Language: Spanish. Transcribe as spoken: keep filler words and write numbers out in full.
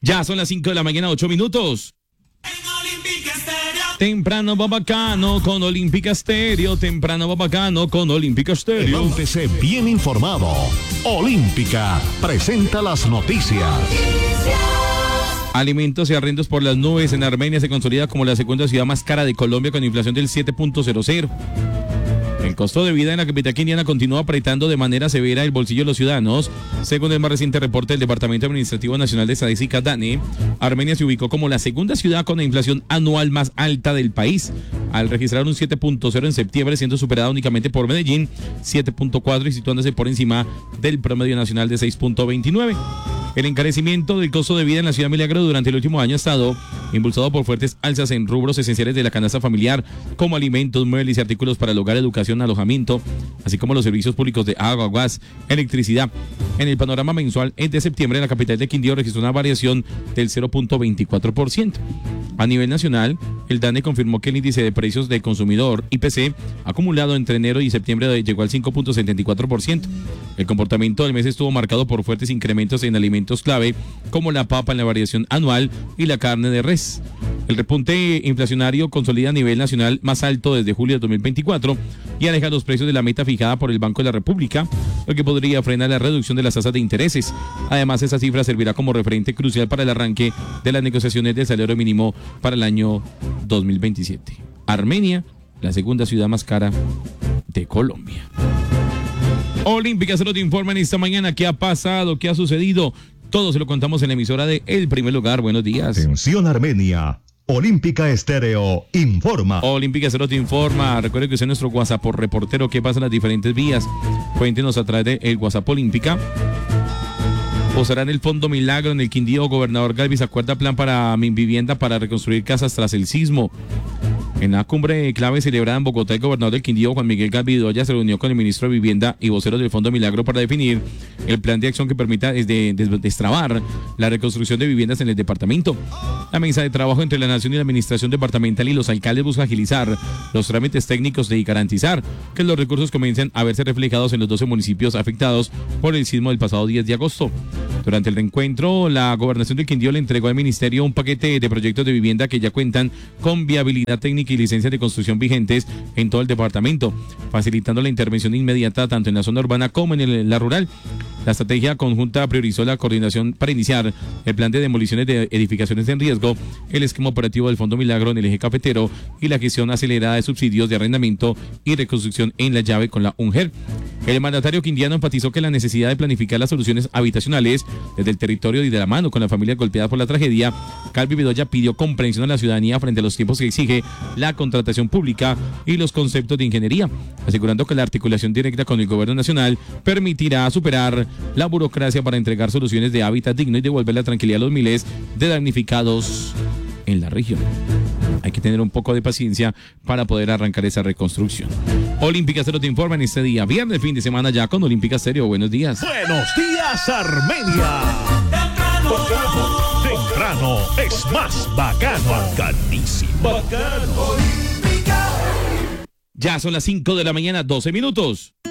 Ya son las cinco de la mañana, ocho minutos. Temprano va bacano con Olímpica Estéreo. Temprano va bacano con Olímpica Estéreo. Levántese bien informado. Olímpica presenta las noticias. Alimentos y arrendos por las nubes. En Armenia se consolida como la segunda ciudad más cara de Colombia con inflación del siete punto cero cero. El costo de vida en la capital quindiana continúa apretando de manera severa el bolsillo de los ciudadanos. Según el más reciente reporte del Departamento Administrativo Nacional de Estadística, DANE, Armenia se ubicó como la segunda ciudad con la inflación anual más alta del país, al registrar un siete punto cero en septiembre, siendo superada únicamente por Medellín, siete punto cuatro, y situándose por encima del promedio nacional de seis punto veintinueve. El encarecimiento del costo de vida en la ciudad Milagro durante el último año ha estado impulsado por fuertes alzas en rubros esenciales de la canasta familiar, como alimentos, muebles y artículos para el hogar, educación, alojamiento, así como los servicios públicos de agua, gas, electricidad. En el panorama mensual de septiembre, la capital de Quindío registró una variación del cero punto veinticuatro por ciento. A nivel nacional, el DANE confirmó que el índice de precios del consumidor, I P C, acumulado entre enero y septiembre llegó al cinco punto setenta y cuatro por ciento. El comportamiento del mes estuvo marcado por fuertes incrementos en alimentos clave, como la papa en la variación anual y la carne de res. El repunte inflacionario consolida a nivel nacional más alto desde julio de dos mil veinticuatro y aleja los precios de la meta fijada por el Banco de la República, lo que podría frenar la reducción de las tasas de intereses. Además, esa cifra servirá como referente crucial para el arranque de las negociaciones del salario mínimo para el año dos mil veintisiete. Armenia, la segunda ciudad más cara de Colombia. Olímpica se lo te informa en esta mañana qué ha pasado, qué ha sucedido. Todo se lo contamos en la emisora de El Primer Lugar. Buenos días. Atención Armenia. Olímpica Estéreo informa. Olímpica Estéreo te informa. Recuerde que usted es nuestro WhatsApp por reportero. ¿Qué pasa en las diferentes vías? Cuéntenos a través del WhatsApp Olímpica. Posará en el Fondo Milagro en el Quindío. Gobernador Galvis acuerda plan para mi vivienda para reconstruir casas tras el sismo. En la cumbre clave celebrada en Bogotá, el gobernador del Quindío, Juan Miguel Galvis Bedoya, se reunió con el ministro de Vivienda y voceros del Fondo Milagro para definir el plan de acción que permita desde, desde, destrabar la reconstrucción de viviendas en el departamento. La mesa de trabajo entre la Nación y la Administración Departamental y los alcaldes busca agilizar los trámites técnicos y garantizar que los recursos comiencen a verse reflejados en los doce municipios afectados por el sismo del pasado diez de agosto. Durante el reencuentro, la gobernación del Quindío le entregó al ministerio un paquete de proyectos de vivienda que ya cuentan con viabilidad técnica y licencias de construcción vigentes en todo el departamento, facilitando la intervención inmediata tanto en la zona urbana como en el, la rural. La estrategia conjunta priorizó la coordinación para iniciar el plan de demoliciones de edificaciones en riesgo, el esquema operativo del Fondo Milagro en el eje cafetero y la gestión acelerada de subsidios de arrendamiento y reconstrucción en la llave con la UNGER. El mandatario quindiano enfatizó que la necesidad de planificar las soluciones habitacionales desde el territorio y de la mano con la familia golpeada por la tragedia. Galvis Bedoya pidió comprensión a la ciudadanía frente a los tiempos que exige la contratación pública y los conceptos de ingeniería, asegurando que la articulación directa con el gobierno nacional permitirá superar la burocracia para entregar soluciones de hábitat digno y devolver la tranquilidad a los miles de damnificados en la región. Hay que tener un poco de paciencia para poder arrancar esa reconstrucción. Olímpica Estéreo te informa en este día, viernes, fin de semana ya con Olímpica Estéreo. Buenos días. Buenos días, Armenia. Temprano, temprano es más bacano. Bacanísimo. Bacano. Ya son las cinco de la mañana, doce minutos.